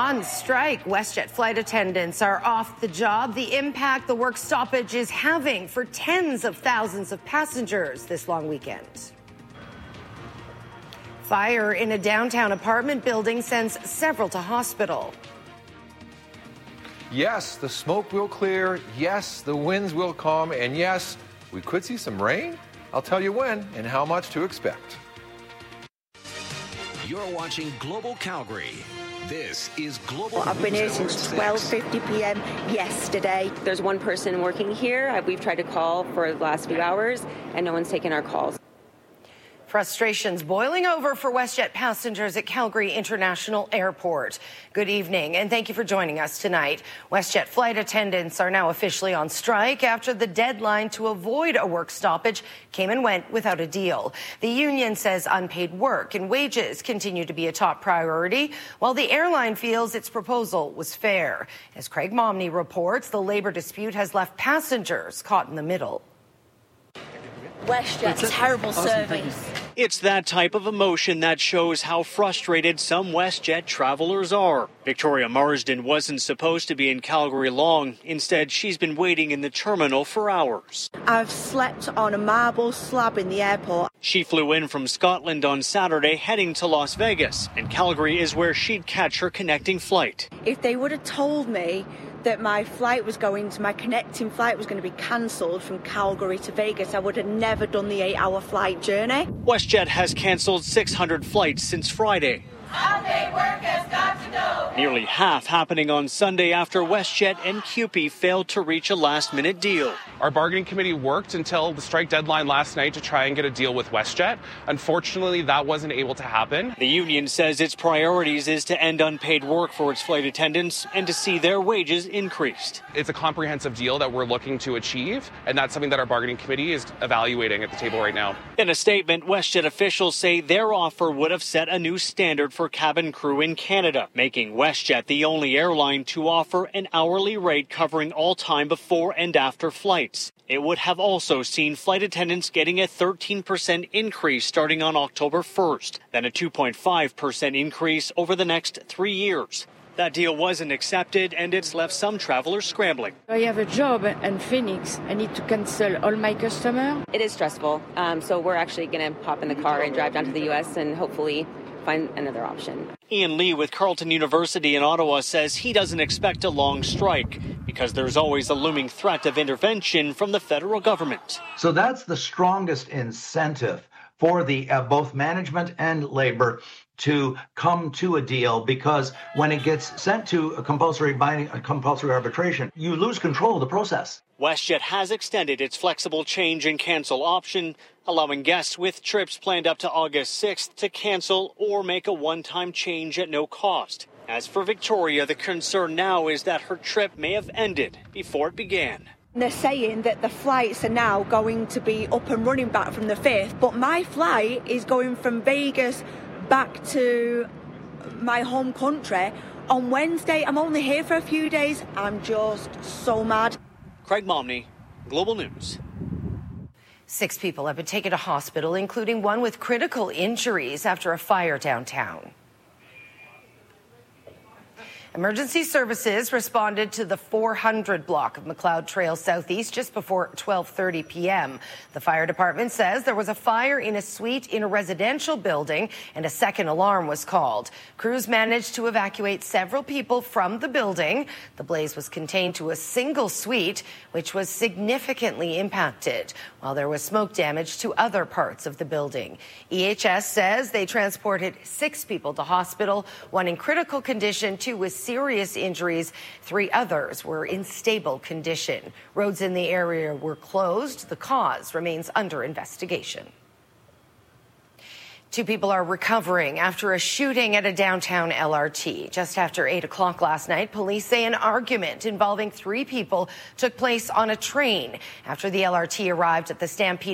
On strike, WestJet flight attendants are off the job. The impact the work stoppage is having for tens of thousands of passengers this long weekend. Fire in a downtown apartment building sends several to hospital. Yes, the smoke will clear. Yes, the winds will calm. And yes, we could see some rain. I'll tell you when and how much to expect. You're watching Global Calgary. This is Global. I've been here since 12:50 p.m. yesterday. There's one person working here. We've tried to call for the last few hours, and no one's taken our calls. Frustrations boiling over for WestJet passengers at Calgary International Airport. Good evening, and thank you for joining us tonight. WestJet flight attendants are now officially on strike after the deadline to avoid a work stoppage came and went without a deal. The union says unpaid work and wages continue to be a top priority, while the airline feels its proposal was fair. As Craig Momney reports, the labor dispute has left passengers caught in the middle. WestJet, terrible service. It's that type of emotion that shows how frustrated some WestJet travelers are. Victoria Marsden wasn't supposed to be in Calgary long. Instead, she's been waiting in the terminal for hours. I've slept on a marble slab in the airport. She flew in from Scotland on Saturday, heading to Las Vegas, and Calgary is where she'd catch her connecting flight. If they would have told me that my connecting flight was going to be cancelled from Calgary to Vegas, I would have never done the 8-hour flight journey. WestJet has cancelled 600 flights since Friday. Unpaid work has got to go. Nearly half happening on Sunday after WestJet and CUPE failed to reach a last-minute deal. Our bargaining committee worked until the strike deadline last night to try and get a deal with WestJet. Unfortunately, that wasn't able to happen. The union says its priorities is to end unpaid work for its flight attendants and to see their wages increased. It's a comprehensive deal that we're looking to achieve, and that's something that our bargaining committee is evaluating at the table right now. In a statement, WestJet officials say their offer would have set a new standard for cabin crew in Canada, making WestJet the only airline to offer an hourly rate covering all time before and after flights. It would have also seen flight attendants getting a 13% increase starting on October 1st, then a 2.5% increase over the next 3 years. That deal wasn't accepted, and it's left some travelers scrambling. I have a job in Phoenix. I need to cancel all my customers. It is stressful, so we're actually going to hop in the car and drive down to the U.S. and hopefully find another option. Ian Lee with Carleton University in Ottawa says he doesn't expect a long strike because there's always a looming threat of intervention from the federal government. So that's the strongest incentive for the both management and labor to come to a deal, because when it gets sent to a compulsory arbitration, you lose control of the process. WestJet has extended its flexible change and cancel option, allowing guests with trips planned up to August 6th to cancel or make a one-time change at no cost. As for Victoria, the concern now is that her trip may have ended before it began. They're saying that the flights are now going to be up and running back from the 5th, but my flight is going from Vegas back to my home country on Wednesday. I'm only here for a few days. I'm just so mad. Craig Momney, Global News. 6 people have been taken to hospital, including one with critical injuries after a fire downtown. Emergency services responded to the 400 block of McLeod Trail Southeast just before 12:30 p.m. The fire department says there was a fire in a suite in a residential building and a second alarm was called. Crews managed to evacuate several people from the building. The blaze was contained to a single suite, which was significantly impacted, while there was smoke damage to other parts of the building. EHS says they transported 6 people to hospital, one in critical condition, 2 with serious injuries. 3 others were in stable condition. Roads in the area were closed. The cause remains under investigation. 2 people are recovering after a shooting at a downtown LRT. Just after 8 o'clock last night, police say an argument involving 3 people took place on a train after the LRT arrived at the Stampede